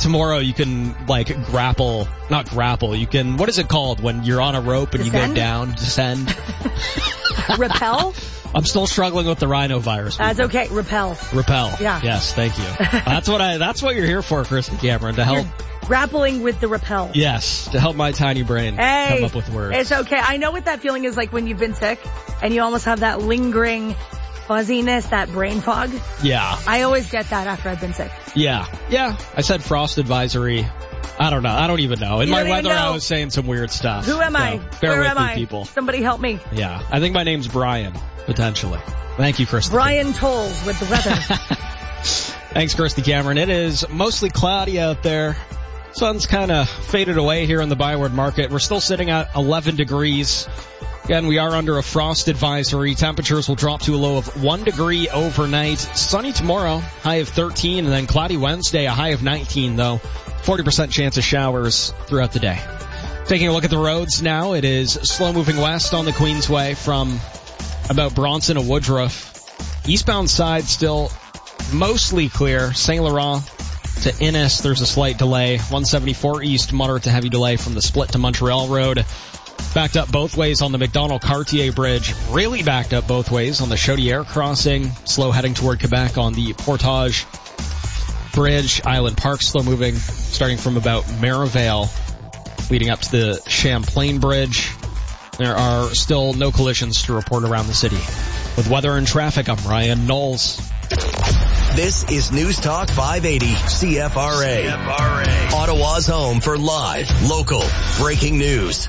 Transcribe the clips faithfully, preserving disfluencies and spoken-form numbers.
tomorrow you can, like, grapple, not grapple, you can, what is it called when you're on a rope and descend? You go down, descend? Rappel? I'm still struggling with the rhinovirus. That's uh, okay. Rappel. Rappel. Yeah. Yes, thank you. That's what I, that's what you're here for, Kristen Cameron, to help. You're grappling with the rappel. Yes, to help my tiny brain hey, come up with words. It's okay. I know what that feeling is like when you've been sick and you almost have that lingering fuzziness, that brain fog. Yeah. I always get that after I've been sick. Yeah. Yeah. I said frost advisory. I don't know. I don't even know. In you my weather, know. I was saying some weird stuff. Who am so I? Bear Where with am me, I? people. Somebody help me. Yeah. I think my name's Brian, potentially. Thank you, Kristen. Brian Tolles with the weather. Thanks, Kristen Cameron. It is mostly cloudy out there. Sun's kind of faded away here in the Byward Market. We're still sitting at eleven degrees. Again, we are under a frost advisory. Temperatures will drop to a low of one degree overnight. Sunny tomorrow, high of thirteen, and then cloudy Wednesday, a high of nineteen, though. forty percent chance of showers throughout the day. Taking a look at the roads now, it is slow-moving west on the Queensway from about Bronson to Woodruff. Eastbound side still mostly clear. Saint Laurent to Innis, there's a slight delay. one seventy-four east, moderate to heavy delay from the split to Montreal Road. Backed up both ways on the McDonald-Cartier Bridge. Really backed up both ways on the Chaudière crossing. Slow heading toward Quebec on the Portage Bridge. Island Park slow moving, starting from about Merivale, leading up to the Champlain Bridge. There are still no collisions to report around the city. With weather and traffic, I'm Ryan Knowles. This is News Talk five eighty C F R A. C F R A. Ottawa's home for live, local, breaking news.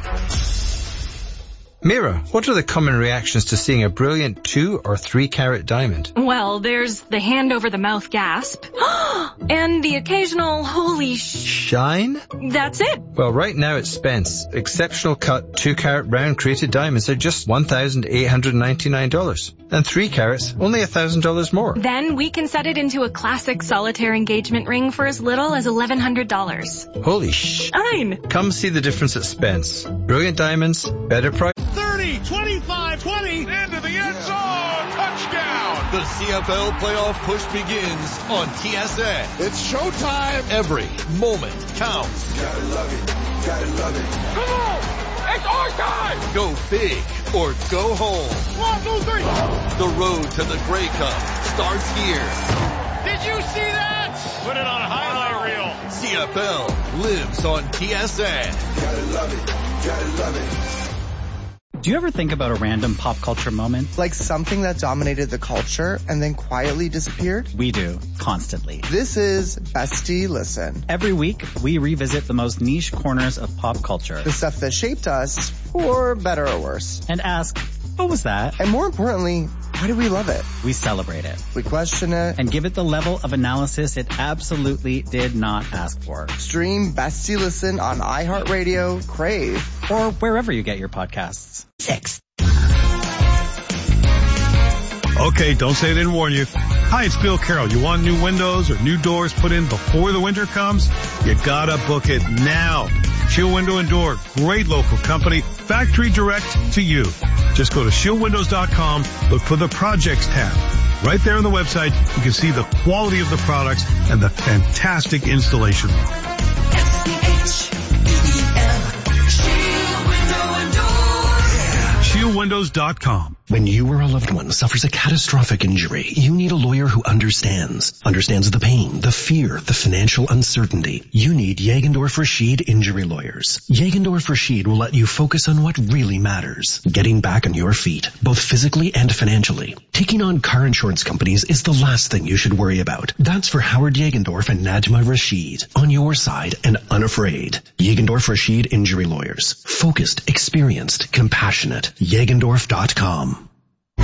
Mira, what are the common reactions to seeing a brilliant two or three carat diamond? Well, there's the hand over the mouth gasp and the occasional holy sh... Shine? That's it. Well, right now at Spence, exceptional cut two carat round created diamonds are just one thousand eight hundred ninety-nine dollars. And three carats, only one thousand dollars more. Then we can set it into a classic solitaire engagement ring for as little as eleven hundred dollars. Holy sh... Shine. Come see the difference at Spence. Brilliant diamonds, better price. thirty, twenty-five, twenty, into the end zone, touchdown! The C F L playoff push begins on T S N. It's showtime! Every moment counts. Gotta love it, gotta love it. Come on! It's our time! Go big or go home. One, two, three! The road to the Grey Cup starts here. Did you see that? Put it on a highlight reel. C F L lives on T S N. Gotta love it, gotta love it. Do you ever think about a random pop culture moment? Like something that dominated the culture and then quietly disappeared? We do, constantly. This is Bestie Listen. Every week, we revisit the most niche corners of pop culture. The stuff that shaped us, for better or worse. And ask, what was that? And more importantly, why do we love it? We celebrate it. We question it. And give it the level of analysis it absolutely did not ask for. Stream Bestie Listen on iHeartRadio, Crave, or wherever you get your podcasts. Six. Okay, don't say I didn't warn you. Hi, it's Bill Carroll. You want new windows or new doors put in before the winter comes? You gotta book it now. Shield Window and Door, great local company, factory direct to you. Just go to shield windows dot com, look for the projects tab. Right there on the website, you can see the quality of the products and the fantastic installation. S C H E E L, Shield Window and Door. shield windows dot com. When you or a loved one suffers a catastrophic injury, you need a lawyer who understands. Understands the pain, the fear, the financial uncertainty. You need Jagendorf Rashid Injury Lawyers. Jagendorf Rashid will let you focus on what really matters. Getting back on your feet, both physically and financially. Taking on car insurance companies is the last thing you should worry about. That's for Howard Jagendorf and Najma Rashid. On your side and unafraid. Jagendorf Rashid Injury Lawyers. Focused, experienced, compassionate. Jagendorf dot com.